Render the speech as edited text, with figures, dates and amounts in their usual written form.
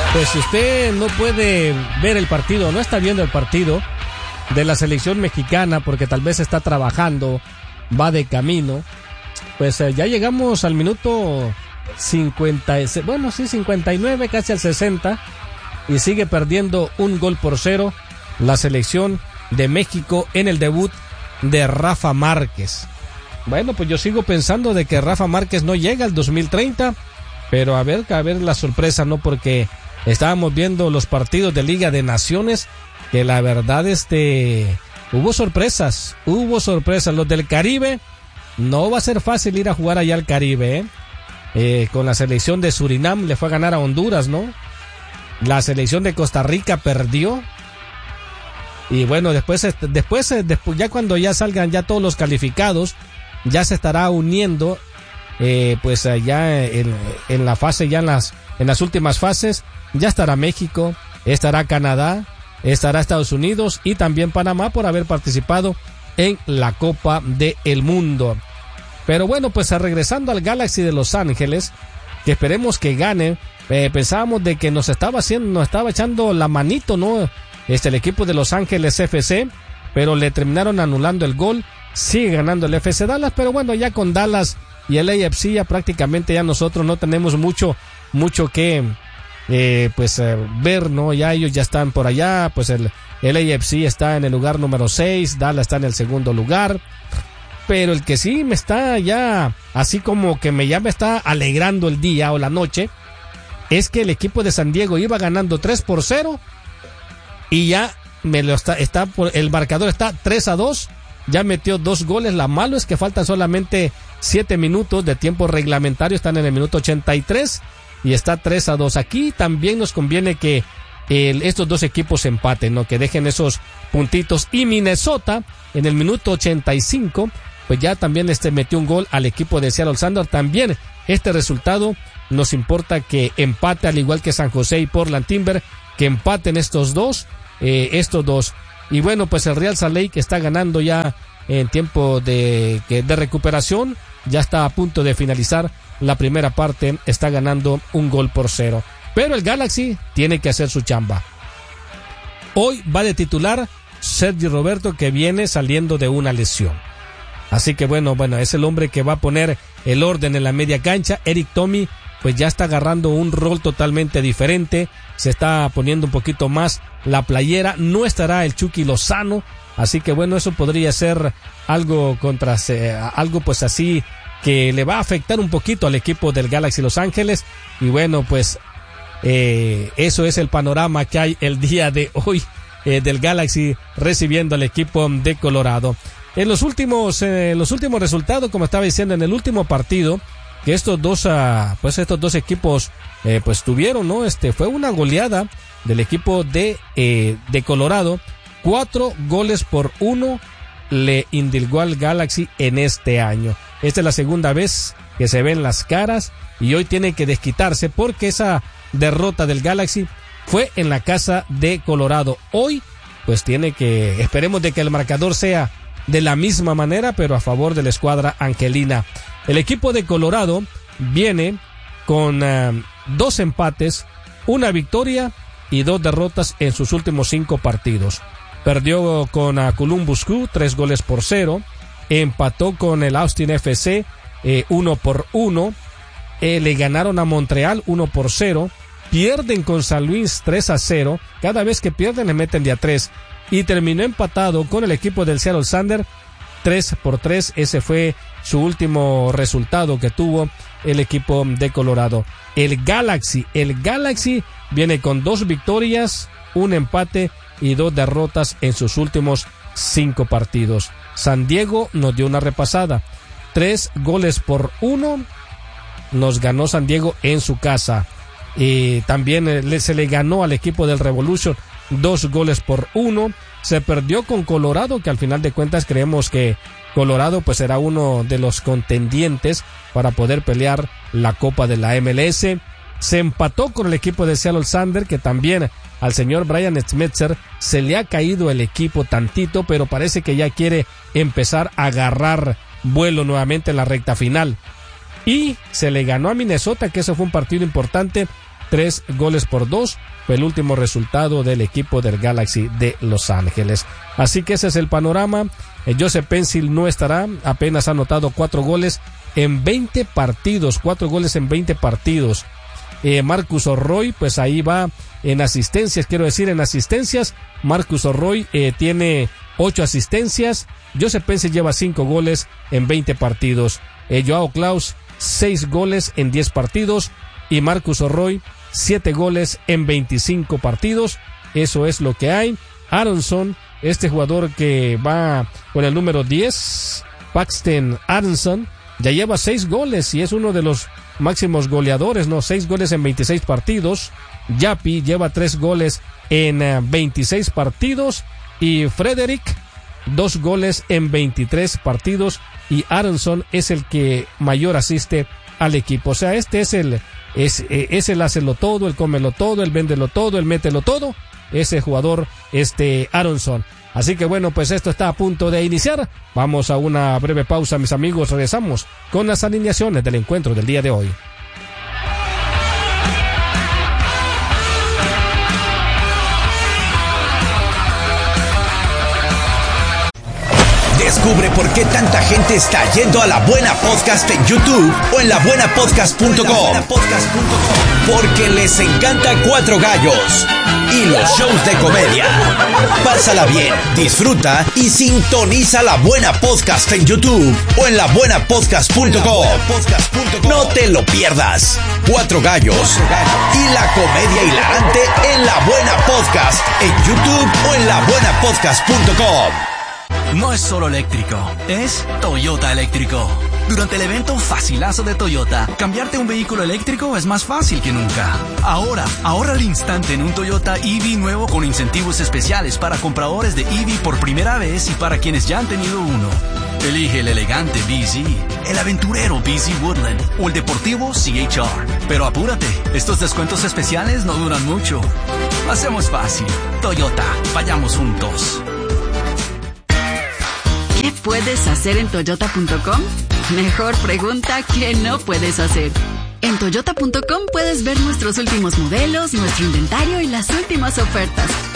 Pues si usted no puede ver el partido, no está viendo el partido de la selección mexicana porque tal vez está trabajando, va de camino, pues ya llegamos al minuto 59, casi al 60, y sigue perdiendo 1-0 la selección de México en el debut de Rafa Márquez. Bueno, pues yo sigo pensando de que Rafa Márquez no llega al 2030, pero a ver la sorpresa, ¿no? Porque estábamos viendo los partidos de Liga de Naciones, que la verdad hubo sorpresas. Los del Caribe, no va a ser fácil ir a jugar allá al Caribe, con la selección de Surinam le fue a ganar a Honduras, ¿no? La selección de Costa Rica perdió. Y bueno, después ya cuando ya salgan ya todos los calificados, ya se estará uniendo, pues allá en la fase, ya en las últimas fases, ya estará México, estará Canadá, estará Estados Unidos y también Panamá por haber participado en la Copa del Mundo. Pero bueno, pues regresando al Galaxy de Los Ángeles, que esperemos que gane. Pensábamos de que nos estaba echando la manito, ¿no? El equipo de Los Ángeles FC, pero le terminaron anulando el gol. Sigue ganando el FC Dallas, pero bueno, ya con Dallas y el AFC ya prácticamente ya nosotros no tenemos mucho que ver, ¿no? Ya ellos ya están por allá, pues el AFC está en el lugar número 6, Dallas está en el segundo lugar. Pero el que sí me está ya, así como que ya me está alegrando el día o la noche, es que el equipo de San Diego iba ganando 3-0 y ya el marcador está 3-2, ya metió 2 goles. La malo es que faltan solamente 7 minutos de tiempo reglamentario, están en el minuto 83 y está 3-2. Aquí también nos conviene que estos dos equipos empaten, ¿no? Que dejen esos puntitos. Y Minnesota en el minuto 85 pues ya también metió un gol al equipo de Seattle Sounders. También este resultado nos importa que empate, al igual que San José y Portland Timber, que empaten estos dos. Y bueno, pues el Real Salt Lake está ganando ya en tiempo de recuperación, ya está a punto de finalizar la primera parte, está ganando 1-0. Pero el Galaxy tiene que hacer su chamba. Hoy va de titular Sergi Roberto, que viene saliendo de una lesión. Así que bueno, es el hombre que va a poner el orden en la media cancha. Eric Tommy pues ya está agarrando un rol totalmente diferente, se está poniendo un poquito más la playera, no estará el Chucky Lozano, así que bueno, eso podría ser algo pues así que le va a afectar un poquito al equipo del Galaxy Los Ángeles. Y bueno, pues eso es el panorama que hay el día de hoy del Galaxy recibiendo al equipo de Colorado. En los últimos resultados, como estaba diciendo, en el último partido que estos dos equipos pues tuvieron, ¿no? Fue una goleada del equipo de Colorado, 4-1 le indilgó al Galaxy en este año. Esta es la segunda vez que se ven las caras y hoy tiene que desquitarse porque esa derrota del Galaxy fue en la casa de Colorado. Hoy pues esperemos de que el marcador sea de la misma manera, pero a favor de la escuadra angelina. El equipo de Colorado viene con 2 empates, 1 victoria y 2 derrotas en sus últimos 5 partidos. Perdió con Columbus Crew 3-0, empató con el Austin FC 1-1, le ganaron a Montreal 1-0, pierden con San Luis 3-0, cada vez que pierden le meten de a 3, y terminó empatado con el equipo del Seattle Sounders 3-3. Ese fue su último resultado que tuvo el equipo de Colorado. El Galaxy viene con 2 victorias, 1 empate y 2 derrotas en sus últimos 5 partidos. San Diego nos dio una repasada, 3-1 nos ganó San Diego en su casa. Y también se le ganó al equipo del Revolution 2-1. Se perdió con Colorado, que al final de cuentas creemos que Colorado pues será uno de los contendientes para poder pelear la Copa de la MLS. Se empató con el equipo de Seattle Sounders, que también al señor Brian Schmetzer se le ha caído el equipo tantito, pero parece que ya quiere empezar a agarrar vuelo nuevamente en la recta final. Y se le ganó a Minnesota, que eso fue un partido importante, 3-2 fue el último resultado del equipo del Galaxy de Los Ángeles. Así que ese es el panorama. Joseph Paensil no estará, apenas ha anotado 4 goles en 20 partidos, 4 goles en 20 partidos. Marcus Orroy, pues ahí va en asistencias, Marcus Orroy tiene 8 asistencias. Joseph Paensil lleva 5 goles en 20 partidos. Joao Klaus, 6 goles en 10 partidos. Y Marcus Orroy, 7 goles en 25 partidos. Eso es lo que hay. Aronson, este jugador que va con el número 10, Paxton Aronson, ya lleva 6 goles y es uno de los máximos goleadores, 6 goles en 26 partidos. Yapi lleva 3 goles en 26 partidos. Y Frederick, 2 goles en 23 partidos. Y Aronson es el que mayor asiste al equipo. O sea, este es el hácelo todo, el cómelo todo, el véndelo todo, el mételo todo. Ese jugador, Aronson. Así que bueno, pues esto está a punto de iniciar. Vamos a una breve pausa, mis amigos. Regresamos con las alineaciones del encuentro del día de hoy. Descubre por qué tanta gente está yendo a La Buena Podcast en YouTube o en labuenapodcast.com. Porque les encanta Cuatro Gallos y los shows de comedia. Pásala bien, disfruta y sintoniza La Buena Podcast en YouTube o en labuenapodcast.com. No te lo pierdas. Cuatro Gallos y la comedia hilarante en La Buena Podcast en YouTube o en labuenapodcast.com. No es solo eléctrico, es Toyota eléctrico. Durante el evento Facilazo de Toyota, cambiarte un vehículo eléctrico es más fácil que nunca. Ahora, ahorra al instante en un Toyota EV nuevo con incentivos especiales para compradores de EV por primera vez y para quienes ya han tenido uno. Elige el elegante BZ, el aventurero BZ Woodland o el deportivo CHR. Pero apúrate, estos descuentos especiales no duran mucho. Hacemos fácil. Toyota, vayamos juntos. ¿Qué puedes hacer en Toyota.com? Mejor pregunta ¿qué no puedes hacer? En Toyota.com puedes ver nuestros últimos modelos, nuestro inventario y las últimas ofertas.